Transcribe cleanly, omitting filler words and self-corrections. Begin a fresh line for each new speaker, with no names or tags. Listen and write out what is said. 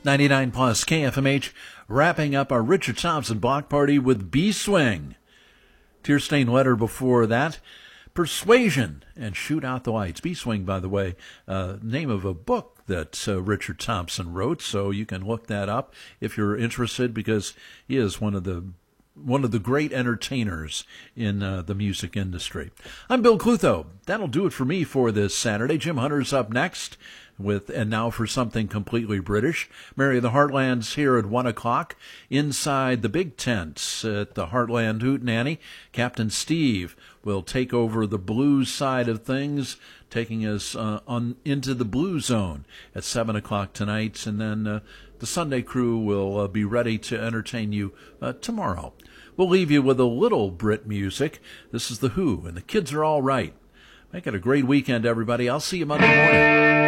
99 plus KFMH, wrapping up our Richard Thompson block party with B-Swing. Tear-stained letter before that, Persuasion and Shoot Out the Lights. B-Swing, by the way, name of a book that Richard Thompson wrote, so you can look that up if you're interested, because he is one of the great entertainers in the music industry. I'm Bill Clutho. That'll do it for me for this Saturday. Jim Hunter's up next with And Now for Something Completely British. Mary of the Heartland's here at 1 o'clock. Inside the big tents at the Heartland Hootenanny, Captain Steve will take over the blues side of things, taking us into the Blue Zone at 7 o'clock tonight. And then the Sunday crew will be ready to entertain you tomorrow. We'll leave you with a little Brit music. This is The Who, and the kids are all right. Make it a great weekend, everybody. I'll see you Monday morning.